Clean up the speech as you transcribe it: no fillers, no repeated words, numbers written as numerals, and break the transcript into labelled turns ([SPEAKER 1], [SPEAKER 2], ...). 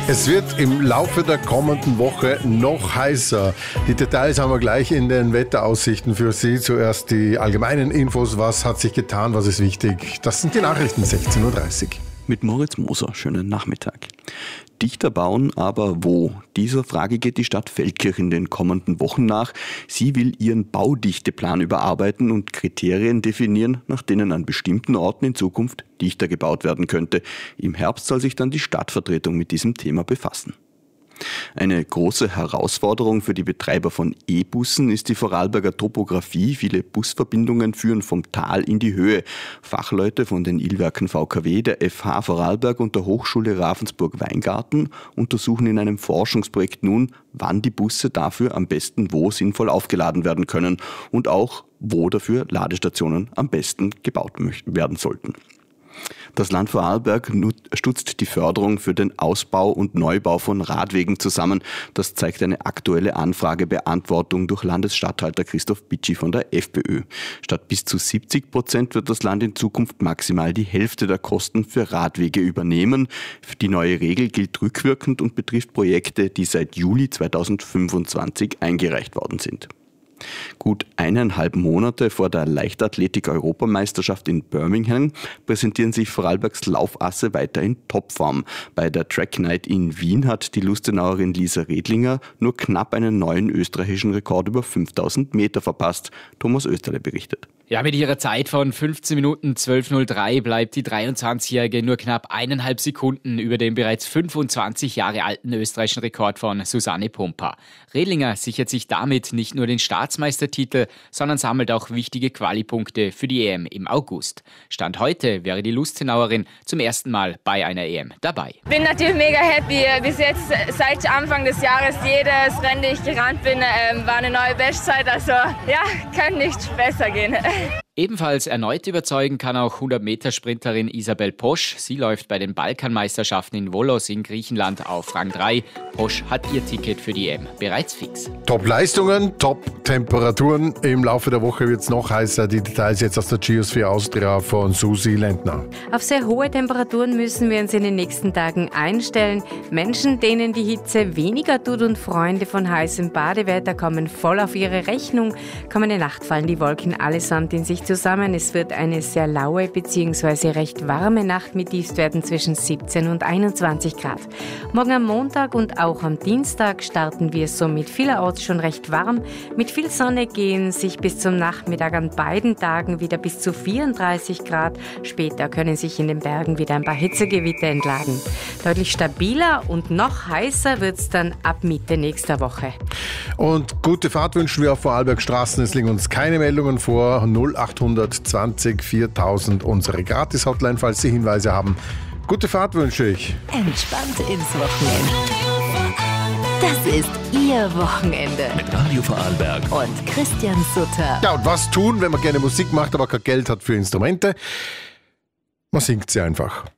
[SPEAKER 1] Es wird im Laufe der kommenden Woche noch heißer. Die Details haben wir gleich in den Wetteraussichten für Sie. Zuerst die allgemeinen Infos. Was hat sich getan? Was ist wichtig? Das sind die Nachrichten, 16.30 Uhr.
[SPEAKER 2] Mit Moritz Moser, schönen Nachmittag. Dichter bauen, aber wo? Dieser Frage geht die Stadt Feldkirch in den kommenden Wochen nach. Sie will ihren Baudichteplan überarbeiten und Kriterien definieren, nach denen an bestimmten Orten in Zukunft dichter gebaut werden könnte. Im Herbst soll sich dann die Stadtvertretung mit diesem Thema befassen. Eine große Herausforderung für die Betreiber von E-Bussen ist die Vorarlberger Topografie. Viele Busverbindungen führen vom Tal in die Höhe. Fachleute von den Ilwerken VKW, der FH Vorarlberg und der Hochschule Ravensburg-Weingarten untersuchen in einem Forschungsprojekt nun, wann die Busse dafür am besten wo sinnvoll aufgeladen werden können und auch, wo dafür Ladestationen am besten gebaut werden sollten. Das Land Vorarlberg stutzt die Förderung für den Ausbau und Neubau von Radwegen zusammen. Das zeigt eine aktuelle Anfragebeantwortung durch Landesstatthalter Christoph Bitschi von der FPÖ. Statt bis zu 70% wird das Land in Zukunft maximal die Hälfte der Kosten für Radwege übernehmen. Die neue Regel gilt rückwirkend und betrifft Projekte, die seit Juli 2025 eingereicht worden sind. Gut 1,5 Monate vor der Leichtathletik-Europameisterschaft in Birmingham präsentieren sich Vorarlbergs Laufasse weiter in Topform. Bei der Track Night in Wien hat die Lustenauerin Lisa Redlinger nur knapp einen neuen österreichischen Rekord über 5000 Meter verpasst. Thomas Österle berichtet.
[SPEAKER 3] Ja, mit ihrer Zeit von 15 Minuten 12:03 bleibt die 23-Jährige nur knapp 1,5 Sekunden über dem bereits 25 Jahre alten österreichischen Rekord von Susanne Pumper. Redlinger sichert sich damit nicht nur den Staatsmeistertitel, sondern sammelt auch wichtige Qualipunkte für die EM im August. Stand heute wäre die Lustenauerin zum ersten Mal bei einer EM dabei.
[SPEAKER 4] Ich bin natürlich mega happy. Bis jetzt, seit Anfang des Jahres, jedes Rennen, das ich gerannt bin, war eine neue Bestzeit. Also ja, kann nicht besser gehen.
[SPEAKER 3] Ebenfalls erneut überzeugen kann auch 100-Meter-Sprinterin Isabel Posch. Sie läuft bei den Balkanmeisterschaften in Volos in Griechenland auf Rang 3. Posch hat ihr Ticket für die EM bereits fix.
[SPEAKER 1] Top-Leistungen, Top-Temperaturen. Im Laufe der Woche wird es noch heißer. Die Details jetzt aus der Geosphere Austria von Susi Lentner.
[SPEAKER 5] Auf sehr hohe Temperaturen müssen wir uns in den nächsten Tagen einstellen. Menschen, denen die Hitze weniger tut und Freunde von heißem Badewetter kommen voll auf ihre Rechnung. Kommende Nacht fallen die Wolken allesamt in sich zusammen. Es wird eine sehr laue bzw. recht warme Nacht mit Tiefstwerten zwischen 17 und 21 Grad. Morgen am Montag und auch am Dienstag starten wir somit vielerorts schon recht warm. Mit viel Sonne gehen sich bis zum Nachmittag an beiden Tagen wieder bis zu 34 Grad. Später können sich in den Bergen wieder ein paar Hitzegewitter entladen. Deutlich stabiler und noch heißer wird es dann ab Mitte nächster Woche.
[SPEAKER 1] Und gute Fahrt wünschen wir auf Vorarlberg Straßen. Es liegen uns keine Meldungen vor. 0820 4000 unsere Gratis-Hotline, falls Sie Hinweise haben. Gute Fahrt wünsche ich.
[SPEAKER 6] Entspannt ins Wochenende. Das ist Ihr Wochenende.
[SPEAKER 7] Mit Radio Vorarlberg
[SPEAKER 6] Und Christian Sutter.
[SPEAKER 1] Ja, und was tun, wenn man gerne Musik macht, aber kein Geld hat für Instrumente? Man singt sie einfach.